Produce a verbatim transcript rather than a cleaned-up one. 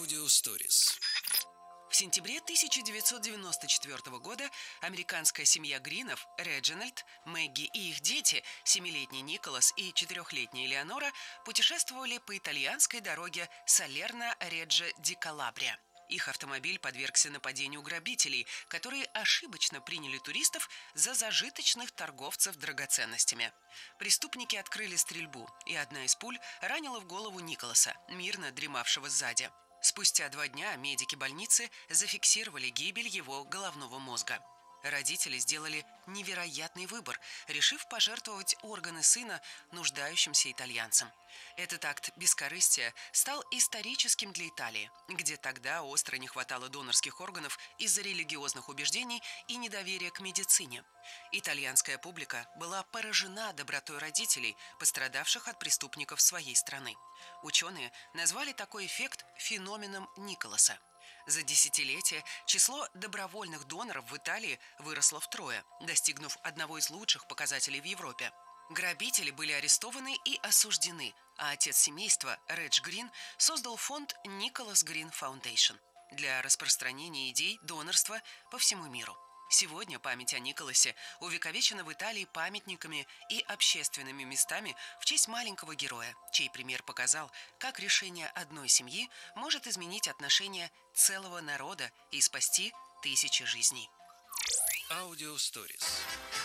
Audio Stories. В сентябре тысяча девятьсот девяносто четвёртого года американская семья Гринов, Реджинальд, Мэгги и их дети, семилетний Николас и четырехлетняя Элеонора, путешествовали по итальянской дороге Салерно-Реджо-ди-Калабрия. Их автомобиль подвергся нападению грабителей, которые ошибочно приняли туристов за зажиточных торговцев драгоценностями. Преступники открыли стрельбу, и одна из пуль ранила в голову Николаса, мирно дремавшего сзади. Спустя два дня медики больницы зафиксировали гибель его головного мозга. Родители сделали невероятный выбор, решив пожертвовать органы сына нуждающимся итальянцам. Этот акт бескорыстия стал историческим для Италии, где тогда остро не хватало донорских органов из-за религиозных убеждений и недоверия к медицине. Итальянская публика была поражена добротой родителей, пострадавших от преступников своей страны. Ученые назвали такой эффект феноменом Николаса. За десятилетия число добровольных доноров в Италии выросло втрое, достигнув одного из лучших показателей в Европе. Грабители были арестованы и осуждены, а отец семейства, Редж Грин, создал фонд Nicholas Green Foundation для распространения идей донорства по всему миру. Сегодня память о Николасе увековечена в Италии памятниками и общественными местами в честь маленького героя, чей пример показал, как решение одной семьи может изменить отношение целого народа и спасти тысячи жизней. Audio Stories.